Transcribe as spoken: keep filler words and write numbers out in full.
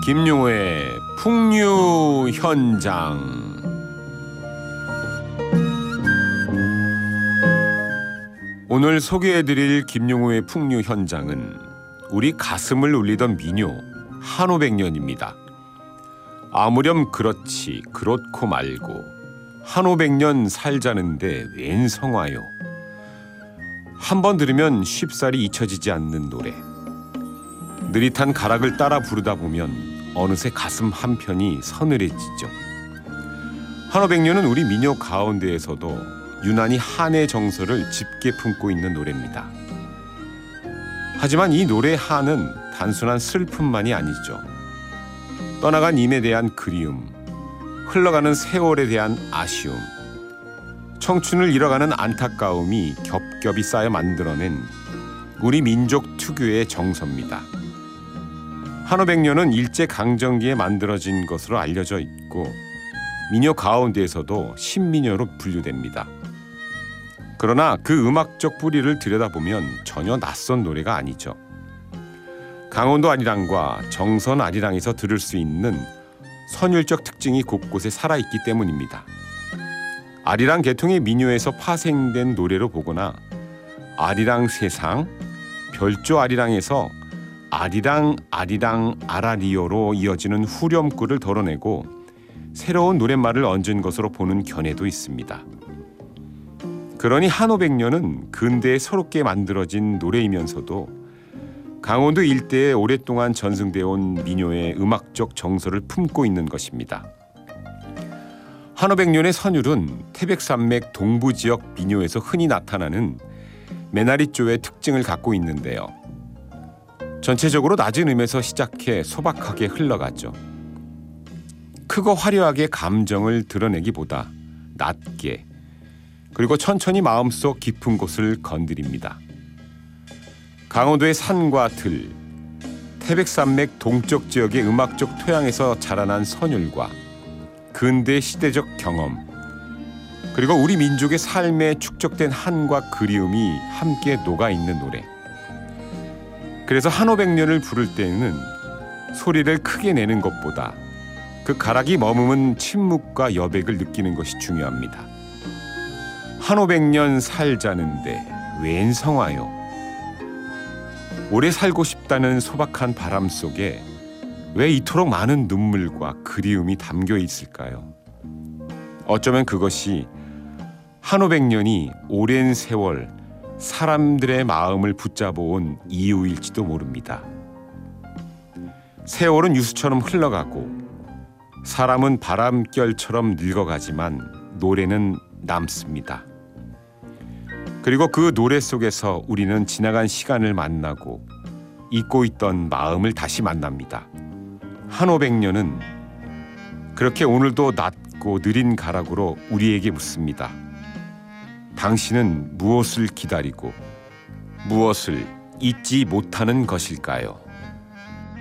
김용호의 풍류 현장. 오늘 소개해드릴 김용호의 풍류 현장은 우리 가슴을 울리던 민요 한오백년입니다. 아무렴 그렇지 그렇고 말고 한오백년 살자는데 웬 성화요. 한번 들으면 쉽사리 잊혀지지 않는 노래. 느릿한 가락을 따라 부르다 보면 어느새 가슴 한편이 서늘해지죠. 한오백년은 우리 민요 가운데에서도 유난히 한의 정서를 짙게 품고 있는 노래입니다. 하지만 이 노래의 한은 단순한 슬픔만이 아니죠. 떠나간 임에 대한 그리움, 흘러가는 세월에 대한 아쉬움, 청춘을 잃어가는 안타까움이 겹겹이 쌓여 만들어낸 우리 민족 특유의 정서입니다. 한오백년은 일제강점기에 만들어진 것으로 알려져 있고 민요 가운데에서도 신민요로 분류됩니다. 그러나 그 음악적 뿌리를 들여다보면 전혀 낯선 노래가 아니죠. 강원도 아리랑과 정선 아리랑에서 들을 수 있는 선율적 특징이 곳곳에 살아있기 때문입니다. 아리랑 계통의 민요에서 파생된 노래로 보거나 아리랑 세상, 별조 아리랑에서 아리랑 아리랑 아라리오로 이어지는 후렴구를 덜어내고 새로운 노랫말을 얹은 것으로 보는 견해도 있습니다. 그러니 한오백년은 근대에 새롭게 만들어진 노래이면서도 강원도 일대에 오랫동안 전승되어 온 민요의 음악적 정서를 품고 있는 것입니다. 한오백년의 선율은 태백산맥 동부지역 민요에서 흔히 나타나는 메나리조의 특징을 갖고 있는데요. 전체적으로 낮은 음에서 시작해 소박하게 흘러가죠. 크고 화려하게 감정을 드러내기보다 낮게, 그리고 천천히 마음속 깊은 곳을 건드립니다. 강원도의 산과 들, 태백산맥 동쪽 지역의 음악적 토양에서 자라난 선율과 근대 시대적 경험, 그리고 우리 민족의 삶에 축적된 한과 그리움이 함께 녹아있는 노래. 그래서 한오백년을 부를 때는 소리를 크게 내는 것보다 그 가락이 머무는 침묵과 여백을 느끼는 것이 중요합니다. 한오백년 살자는데 웬 성화요. 오래 살고 싶다는 소박한 바람 속에 왜 이토록 많은 눈물과 그리움이 담겨 있을까요? 어쩌면 그것이 한오백년이 오랜 세월 사람들의 마음을 붙잡아온 이유일지도 모릅니다. 세월은 유수처럼 흘러가고 사람은 바람결처럼 늙어가지만 노래는 남습니다. 그리고 그 노래 속에서 우리는 지나간 시간을 만나고 잊고 있던 마음을 다시 만납니다. 한오백년은 그렇게 오늘도 낮고 느린 가락으로 우리에게 묻습니다. 당신은 무엇을 기다리고 무엇을 잊지 못하는 것일까요?